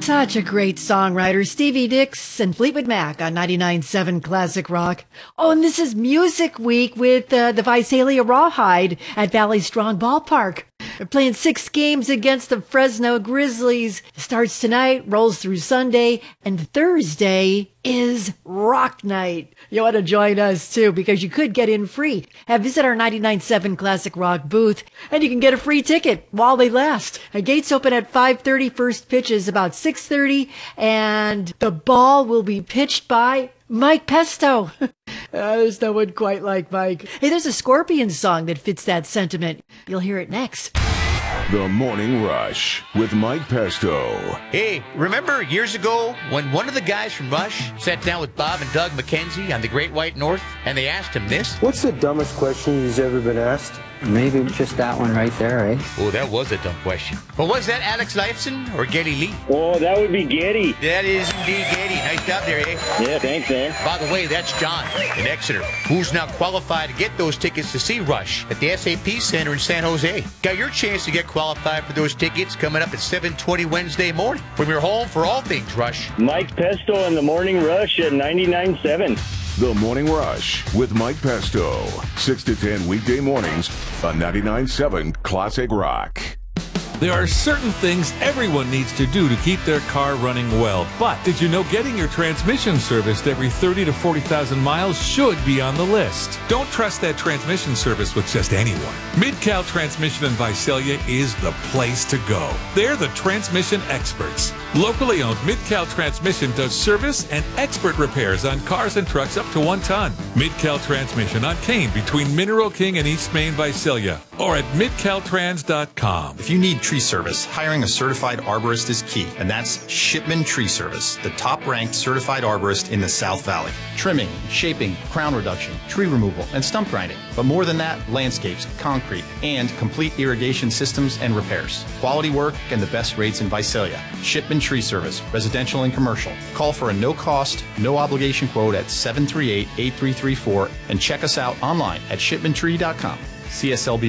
Such a great songwriter, Stevie Nicks and Fleetwood Mac on 99.7 Classic Rock. Oh, and this is Music Week with the Visalia Rawhide at Valley Strong Ballpark. They're playing 6 games against the Fresno Grizzlies. It starts tonight, rolls through Sunday, and Thursday is Rock Night. You want to join us too, because you could get in free. Visit our 99.7 Classic Rock booth, and you can get a free ticket while they last. Gates open at 5:30. First pitch is about 6:30, and the ball will be pitched by Mike Pesto. There's no one quite like Mike. Hey, there's a Scorpions song that fits that sentiment. You'll hear it next. The Morning Rush with Mike Pesto. Hey, remember years ago when one of the guys from Rush sat down with Bob and Doug McKenzie on the Great White North and they asked him this? What's the dumbest question he's ever been asked? Maybe just that one right there, eh? Oh, that was a dumb question. But was that Alex Lifeson or Geddy Lee? Oh, that would be Geddy. That is indeed Geddy. Nice job there, eh? Yeah, thanks, man. By the way, that's John in Exeter, who's now qualified to get those tickets to see Rush at the SAP Center in San Jose. Got your chance to get qualified for those tickets coming up at 7:20 Wednesday morning from your home for all things Rush. Mike Pesto and the Morning Rush at 99.7. The Morning Rush with Mike Pesto. 6 to 10 weekday mornings on 99.7 Classic Rock. There are certain things everyone needs to do to keep their car running well. But did you know getting your transmission serviced every 30 to 40,000 miles should be on the list? Don't trust that transmission service with just anyone. Mid-Cal Transmission in Visalia is the place to go. They're the transmission experts. Locally owned Mid-Cal Transmission does service and expert repairs on cars and trucks up to 1 ton. Mid-Cal Transmission on Kane between Mineral King and East Main, Visalia, or at midcaltrans.com. If you need tree service, hiring a certified arborist is key, and that's Shipman Tree Service, the top-ranked certified arborist in the South Valley. Trimming, shaping, crown reduction, tree removal, and stump grinding. But more than that, landscapes, concrete, and complete irrigation systems and repairs. Quality work and the best rates in Visalia. Shipman Tree Service, residential and commercial. Call for a no-cost, no-obligation quote at 738-8334 and check us out online at shipmantree.com. CSLB